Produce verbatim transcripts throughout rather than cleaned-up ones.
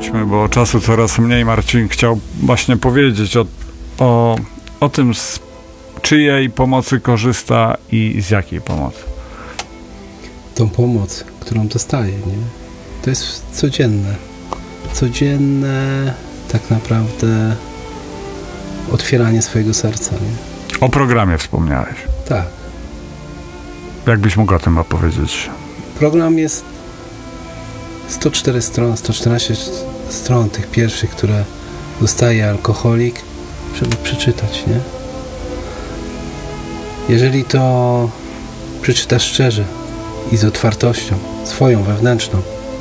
przechodźmy, bo czasu coraz mniej. Marcin chciał właśnie powiedzieć o, o, o tym, z czyjej pomocy korzysta i z jakiej pomocy. Tą pomoc, którą dostaje, nie? To jest codzienne. Codzienne tak naprawdę otwieranie swojego serca, nie? O programie wspomniałeś. Tak. Jakbyś mógł o tym opowiedzieć? Program jest sto cztery strony, sto czternaście stron tych pierwszych, które dostaje alkoholik, żeby przeczytać, nie? Jeżeli to przeczytasz szczerze i z otwartością, swoją, wewnętrzną,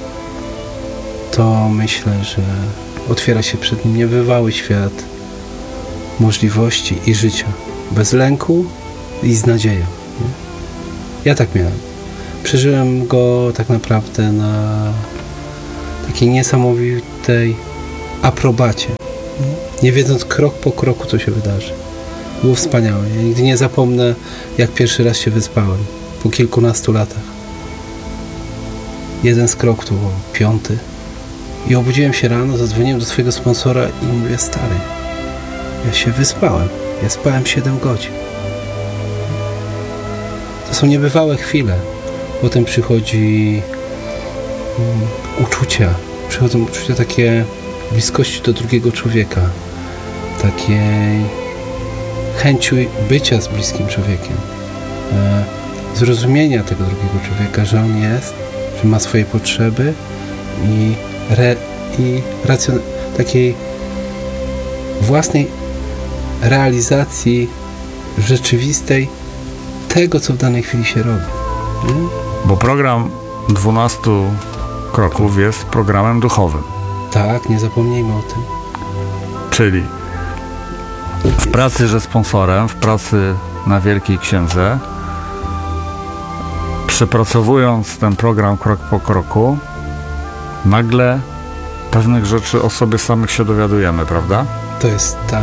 to myślę, że otwiera się przed nim niebywały świat możliwości i życia. Bez lęku i z nadzieją. Nie? Ja tak miałem. Przeżyłem go tak naprawdę na takiej niesamowitej aprobacie. Nie wiedząc krok po kroku, co się wydarzy. Było wspaniałe. Ja nigdy nie zapomnę, jak pierwszy raz się wyspałem. Po kilkunastu latach. Jeden z kroków to był piąty. I obudziłem się rano, zadzwoniłem do swojego sponsora i mówię: stary, ja się wyspałem. Ja spałem siedem godzin. To są niebywałe chwile. Potem przychodzi um, uczucia. Przychodzą uczucia takie bliskości do drugiego człowieka. Takiej chęci bycia z bliskim człowiekiem. E, zrozumienia tego drugiego człowieka, że on jest, że ma swoje potrzeby i, re, i racjon- takiej własnej realizacji rzeczywistej tego, co w danej chwili się robi. Nie? Bo program dwunastu kroków jest programem duchowym. Tak, nie zapomnijmy o tym. Czyli w pracy ze sponsorem, w pracy na Wielkiej Księdze, przepracowując ten program krok po kroku, nagle pewnych rzeczy o sobie samych się dowiadujemy, prawda? To jest ta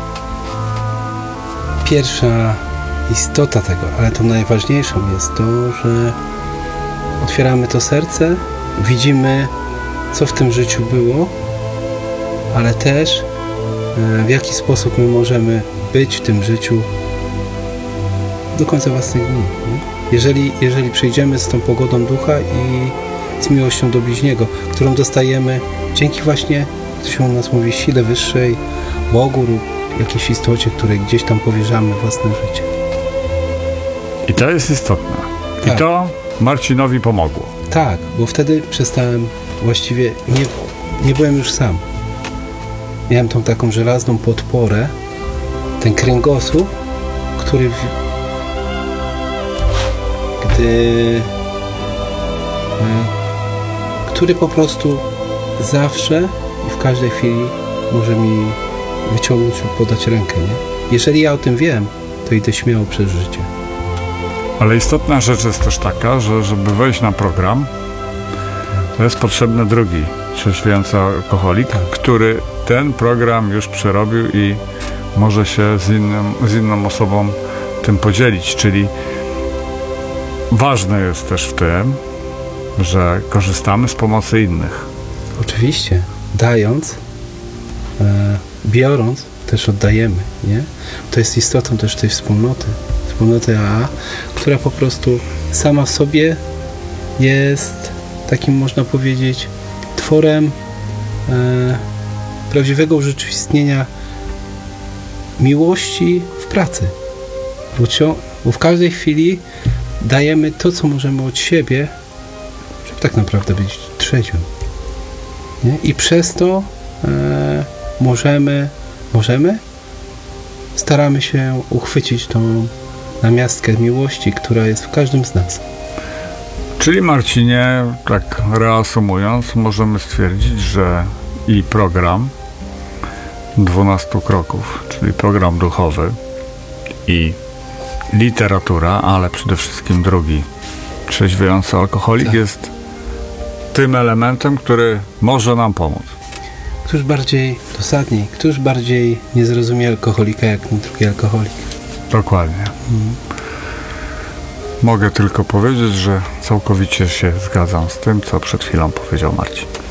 pierwsza istota tego, ale tą najważniejszą jest to, że otwieramy to serce, widzimy, co w tym życiu było, ale też w jaki sposób my możemy być w tym życiu do końca własnych dni. Nie? Jeżeli, jeżeli przejdziemy z tą pogodą ducha i z miłością do bliźniego, którą dostajemy dzięki właśnie, co się u nas mówi, sile wyższej, Bogu lub jakiejś istocie, której gdzieś tam powierzamy własne życie. I to jest istotne. Tak. I to Marcinowi pomogło. Tak, bo wtedy przestałem, właściwie nie, nie byłem już sam. Miałem tą taką żelazną podporę, ten kręgosłup, który w, gdy y, który po prostu zawsze i w każdej chwili może mi wyciągnąć lub podać rękę, nie? Jeżeli ja o tym wiem, to idę śmiało przez życie. Ale istotna rzecz jest też taka, że żeby wejść na program, to jest potrzebny drugi trzeźwiejący alkoholik, tak, który ten program już przerobił i może się z, innym, z inną osobą tym podzielić. Czyli ważne jest też w tym, że korzystamy z pomocy innych. Oczywiście. Dając, e, biorąc, też oddajemy, nie? To jest istotą też tej wspólnoty. Wspólnoty A A, która po prostu sama w sobie jest takim, można powiedzieć, tworem e, prawdziwego urzeczywistnienia miłości w pracy. Bo, cio, bo w każdej chwili dajemy to, co możemy od siebie, żeby tak naprawdę być trzeźwym. Nie? I przez to e, możemy, możemy, staramy się uchwycić tą namiastkę miłości, która jest w każdym z nas. Czyli Marcinie, tak reasumując, możemy stwierdzić, że i program dwunastu kroków, czyli program duchowy, i literatura, ale przede wszystkim drugi, trzeźwiejący alkoholik, tak, jest tym elementem, który może nam pomóc. Któż bardziej dosadniej, któż bardziej nie zrozumie alkoholika, jak ten drugi alkoholik. Dokładnie. Mhm. Mogę tylko powiedzieć, że całkowicie się zgadzam z tym, co przed chwilą powiedział Marcin.